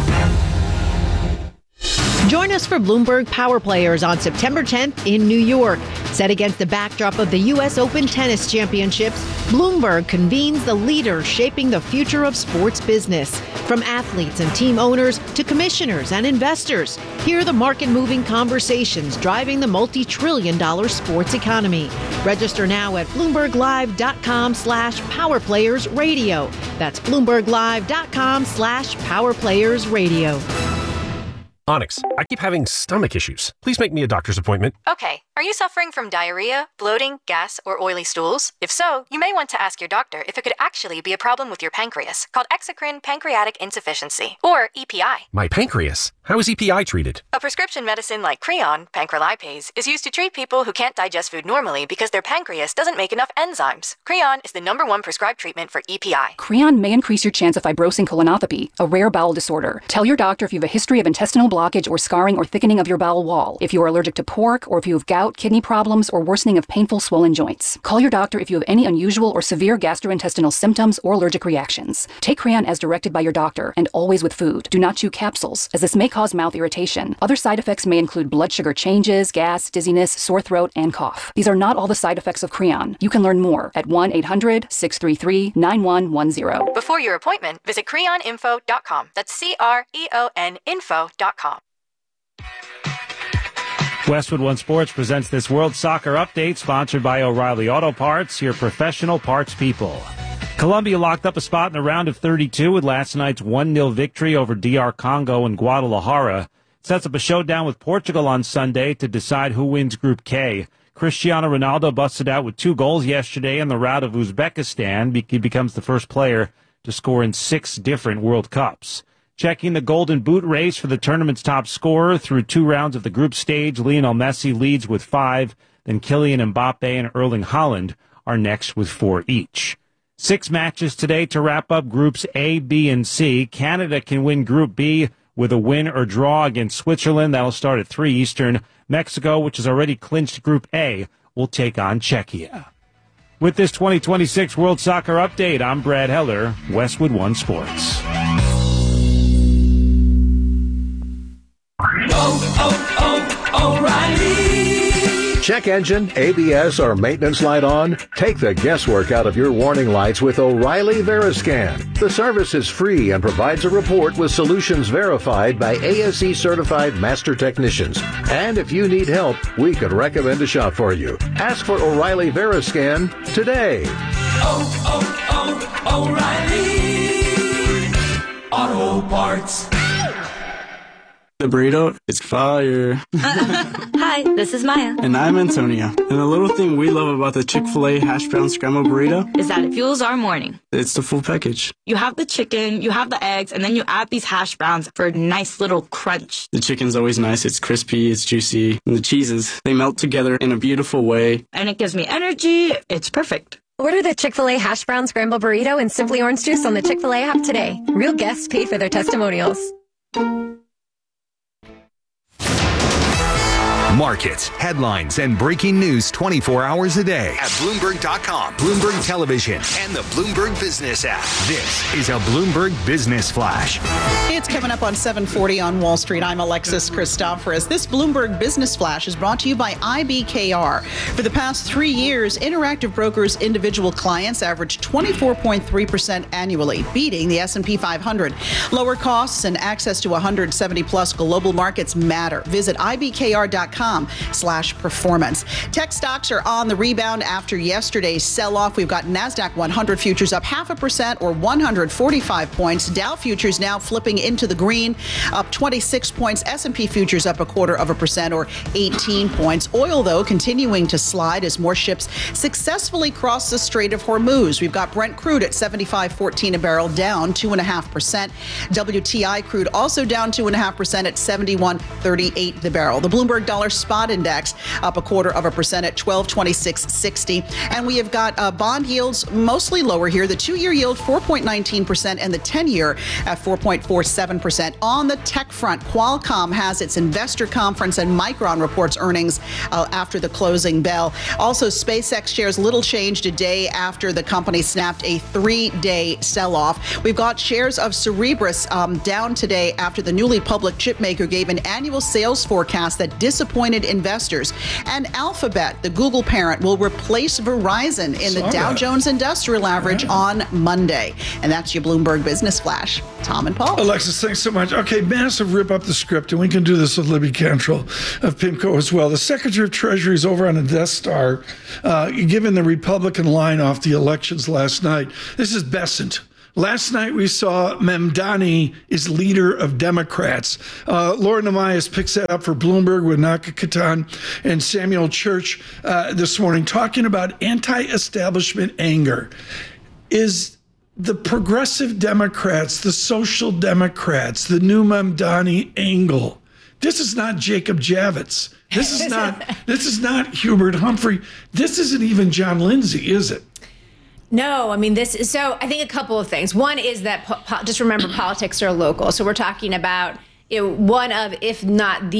Join us for Bloomberg Power Players on September 10th in New York. Set against the backdrop of the U.S. Open Tennis Championships, Bloomberg convenes the leaders shaping the future of sports business. From athletes and team owners to commissioners and investors, hear the market-moving conversations driving the multi-trillion-dollar sports economy. Register now at BloombergLive.com/PowerPlayersRadio. That's BloombergLive.com/PowerPlayersRadio. Onyx, I keep having stomach issues. Please make me a doctor's appointment. Okay. Are you suffering from diarrhea, bloating, gas, or oily stools? If so, you may want to ask your doctor if it could actually be a problem with your pancreas, called exocrine pancreatic insufficiency, or EPI. My pancreas? How is EPI treated? A prescription medicine like Creon, pancrelipase, is used to treat people who can't digest food normally because their pancreas doesn't make enough enzymes. Creon is the #1 prescribed treatment for EPI. Creon may increase your chance of fibrosing colonopathy, a rare bowel disorder. Tell your doctor if you have a history of intestinal blockage or scarring or thickening of your bowel wall, if you are allergic to pork, or if you have gout, kidney problems, or worsening of painful swollen joints. Call your doctor if you have any unusual or severe gastrointestinal symptoms or allergic reactions. Take Creon as directed by your doctor, and always with food. Do not chew capsules, as this may cause mouth irritation. Other side effects may include blood sugar changes, gas, dizziness, sore throat, and cough. These are not all the side effects of Creon. You can learn more at 1-800-633-9110. Before your appointment, visit creoninfo.com. That's CREON info.com. Westwood One Sports presents this World Soccer Update, sponsored by O'Reilly Auto Parts, your professional parts people. Colombia locked up a spot in the round of 32 with last night's 1-0 victory over DR Congo and Guadalajara. It sets up a showdown with Portugal on Sunday to decide who wins Group K. Cristiano Ronaldo busted out with 2 goals yesterday in the rout of Uzbekistan. He becomes the first player to score in 6 different World Cups. Checking the Golden Boot race for the tournament's top scorer through 2 rounds of the group stage, Lionel Messi leads with 5, then Kylian Mbappe and Erling Haaland are next with 4 each. 6 matches today to wrap up Groups A, B, and C. Canada can win Group B with a win or draw against Switzerland. That'll start at 3 Eastern. Mexico, which has already clinched Group A, will take on Czechia. With this 2026 World Soccer Update, I'm Brad Heller, Westwood One Sports. O'Reilly. Check engine, ABS, or maintenance light on? Take the guesswork out of your warning lights with O'Reilly Veriscan. The service is free and provides a report with solutions verified by ASE-certified master technicians. And if you need help, we could recommend a shop for you. Ask for O'Reilly Veriscan today. O'Reilly Auto Parts. The burrito is fire. Hi, this is Maya. And I'm Antonia. And the little thing we love about the Chick-fil-A hash brown scrambled burrito is that it fuels our morning. It's the full package. You have the chicken, you have the eggs, and then you add these hash browns for a nice little crunch. The chicken's always nice. It's crispy, it's juicy. And the cheeses, they melt together in a beautiful way. And it gives me energy. It's perfect. Order the Chick-fil-A hash brown scrambled burrito and Simply Orange Juice on the Chick-fil-A app today. Real guests pay for their testimonials. Markets, headlines, and breaking news 24 hours a day at Bloomberg.com, Bloomberg Television, and the Bloomberg Business app. This is a Bloomberg Business Flash. It's coming up on 740 on Wall Street. I'm Alexis Christoforous. This Bloomberg Business Flash is brought to you by IBKR. For the past 3 years, Interactive Brokers individual clients averaged 24.3% annually, beating the S&P 500. Lower costs and access to 170-plus global markets matter. Visit IBKR.com/performance. Tech stocks are on the rebound after yesterday's sell-off. We've got NASDAQ 100 futures up 0.5% or 145 points. Dow futures now flipping into the green, up 26 points. S&P futures up 0.25% or 18 points. Oil, though, continuing to slide as more ships successfully cross the Strait of Hormuz. We've got Brent crude at $75.14 a barrel, down 2.5%. WTI crude also down 2.5% at $71.38 the barrel. The Bloomberg Dollar Spot Index up 0.25% at 1226.60. And we have got bond yields mostly lower here. The 2-year yield 4.19% and the 10-year at 4.47%. On the tech front, Qualcomm has its investor conference and Micron reports earnings after the closing bell. Also, SpaceX shares little change today after the company snapped a 3-day sell-off. We've got shares of Cerebras down today after the newly public chip maker gave an annual sales forecast that disappointed investors. And Alphabet, the Google parent, will replace Verizon in the Dow Jones Industrial Average on Monday. And that's your Bloomberg Business Flash. Tom and Paul. Alexis, thanks so much. Okay, massive rip up the script, and we can do this with Libby Cantrell of PIMCO as well. The Secretary of Treasury is over on the Death Star, given the Republican line off the elections last night. This is Bessent. Last night we saw Mamdani is leader of Democrats. Laura Namias picks that up for Bloomberg with Naka Katan and Samuel Church this morning, talking about anti-establishment anger. Is the progressive Democrats, the social Democrats, the new Mamdani angle? This is not Jacob Javits. This is not Hubert Humphrey. This isn't even John Lindsay, is it? No, I mean, this is so I think a couple of things. One is that just remember politics are local. So we're talking about one of, if not the